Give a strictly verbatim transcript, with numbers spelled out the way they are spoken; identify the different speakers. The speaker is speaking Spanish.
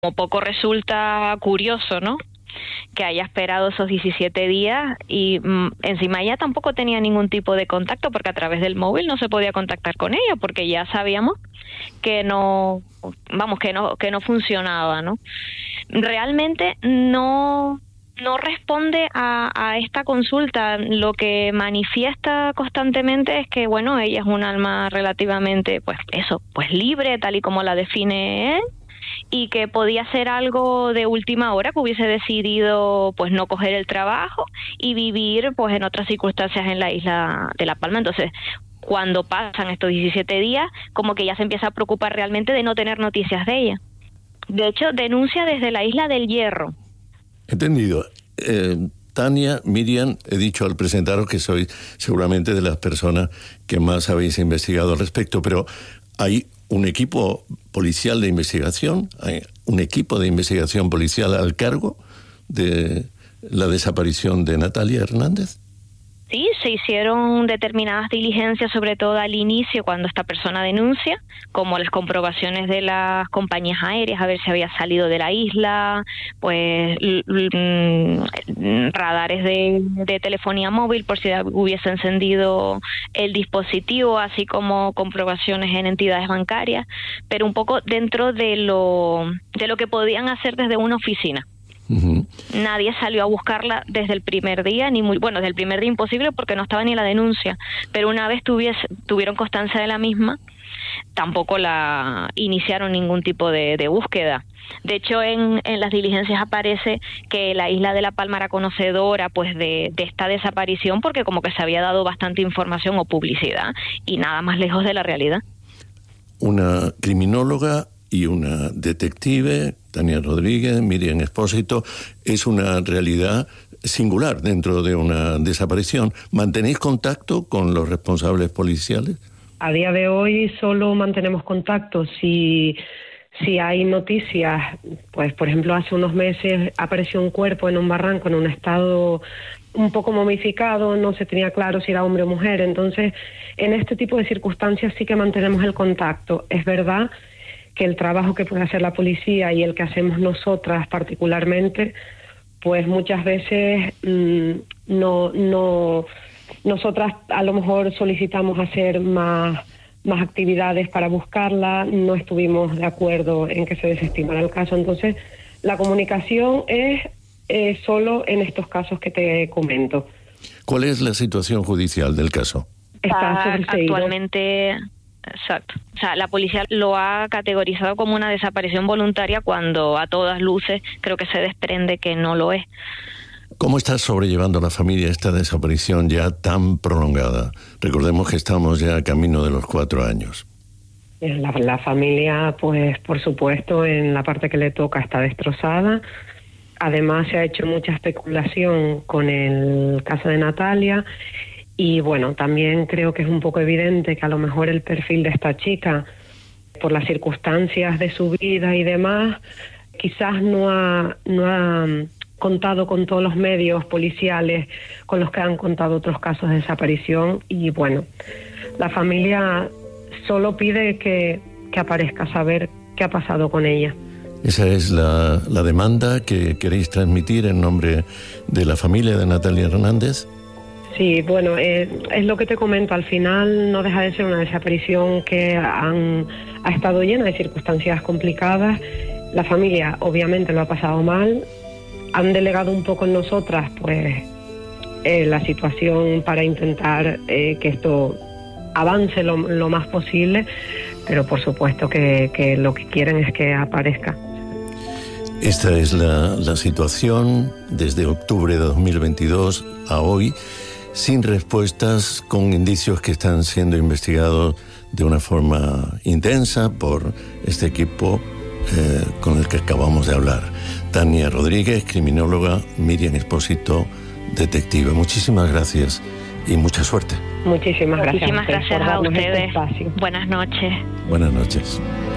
Speaker 1: Como poco resulta curioso, ¿no?, que haya esperado esos diecisiete días y mm, encima ella tampoco tenía ningún tipo de contacto, porque a través del móvil no se podía contactar con ella, porque ya sabíamos que no, vamos, que no, que no funcionaba, ¿no? Realmente no, no responde a, a esta consulta. Lo que manifiesta constantemente es que, bueno, ella es un alma relativamente, pues eso, pues libre, tal y como la define él, y que podía ser algo de última hora, que hubiese decidido pues no coger el trabajo y vivir pues en otras circunstancias en la isla de La Palma. Entonces, cuando pasan estos diecisiete días, como que ya se empieza a preocupar realmente de no tener noticias de ella. De hecho, denuncia desde la isla del Hierro.
Speaker 2: Entendido. Eh, Tania, Miriam, he dicho al presentaros que sois seguramente de las personas que más habéis investigado al respecto, pero hay un equipo policial de investigación, hay un equipo de investigación policial al cargo de la desaparición de Natalia Hernández.
Speaker 1: Sí, se hicieron determinadas diligencias, sobre todo al inicio, cuando esta persona denuncia, como las comprobaciones de las compañías aéreas, a ver si había salido de la isla, pues radares de, de telefonía móvil por si hubiese encendido el dispositivo, así como comprobaciones en entidades bancarias, pero un poco dentro de lo, de lo que podían hacer desde una oficina. Uh-huh. Nadie salió a buscarla desde el primer día, ni muy bueno, desde el primer día imposible, porque no estaba ni la denuncia, pero una vez tuviese, tuvieron constancia de la misma, tampoco la iniciaron ningún tipo de, de búsqueda. De hecho, en, en las diligencias aparece que la isla de La Palma era conocedora pues de, de esta desaparición, porque como que se había dado bastante información o publicidad, y nada más lejos de la realidad.
Speaker 2: Una criminóloga y una detective, Tania Rodríguez, Miriam Expósito, es una realidad singular dentro de una desaparición. ¿Mantenéis contacto con los responsables policiales?
Speaker 3: A día de hoy solo mantenemos contacto si, si hay noticias. Pues, por ejemplo, hace unos meses apareció un cuerpo en un barranco en un estado un poco momificado, no se tenía claro si era hombre o mujer. Entonces, en este tipo de circunstancias sí que mantenemos el contacto. Es verdad que el trabajo que puede hacer la policía y el que hacemos nosotras particularmente, pues muchas veces mmm, no, no, nosotras a lo mejor solicitamos hacer más, más actividades para buscarla, no estuvimos de acuerdo en que se desestimara el caso. Entonces, la comunicación es eh, solo en estos casos que te comento.
Speaker 2: ¿Cuál es la situación judicial del caso?
Speaker 1: Está actualmente... Exacto. O sea, la policía lo ha categorizado como una desaparición voluntaria, cuando a todas luces creo que se desprende que no lo es.
Speaker 2: ¿Cómo está sobrellevando la familia esta desaparición ya tan prolongada? Recordemos que estamos ya a camino de los cuatro años.
Speaker 3: La, la familia, pues por supuesto, en la parte que le toca está destrozada. Además se ha hecho mucha especulación con el caso de Natalia. Y bueno, también creo que es un poco evidente que a lo mejor el perfil de esta chica, por las circunstancias de su vida y demás, quizás no ha, no ha contado con todos los medios policiales con los que han contado otros casos de desaparición. Y bueno, la familia solo pide que, que aparezca, saber qué ha pasado con ella.
Speaker 2: Esa es la, la demanda que queréis transmitir en nombre de la familia de Natalia Hernández.
Speaker 3: Sí, bueno, eh, es lo que te comento, al final no deja de ser una desaparición que han, ha estado llena de circunstancias complicadas. La familia obviamente lo ha pasado mal, han delegado un poco en nosotras pues eh, la situación para intentar eh, que esto avance lo, lo más posible, pero por supuesto que, que lo que quieren es que aparezca.
Speaker 2: Esta es la, la situación desde octubre de dos mil veintidós a hoy, sin respuestas, con indicios que están siendo investigados de una forma intensa por este equipo eh, con el que acabamos de hablar. Tania Rodríguez, criminóloga, Miriam Expósito, detective. Muchísimas gracias y mucha suerte.
Speaker 3: Muchísimas gracias.
Speaker 1: Muchísimas gracias a ustedes. Buenas noches.
Speaker 2: Buenas noches.